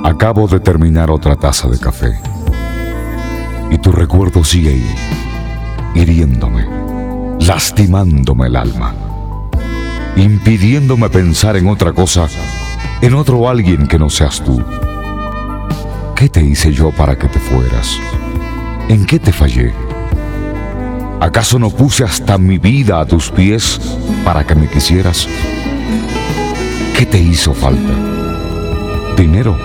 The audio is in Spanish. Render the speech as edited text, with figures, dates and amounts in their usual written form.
Acabo de terminar otra taza de café y tu recuerdo sigue ahí, hiriéndome, lastimándome el alma, impidiéndome pensar en otra cosa, en otro alguien que no seas tú. ¿Qué te hice yo para que te fueras? ¿En qué te fallé? ¿Acaso no puse hasta mi vida a tus pies para que me quisieras? ¿Qué te hizo falta? ¿Dinero?